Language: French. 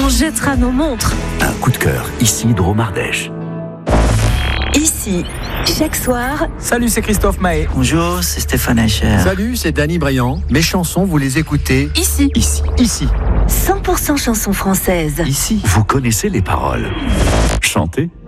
On jettera nos montres. Un coup de cœur, ici Dromardèche. Ici, chaque soir. Salut, c'est Christophe Mahé. Bonjour, c'est Stéphane Eicher. Salut, c'est Danny Briand. Mes chansons, vous les écoutez Ici. 100% chansons françaises. Ici. Vous connaissez les paroles. Chantez.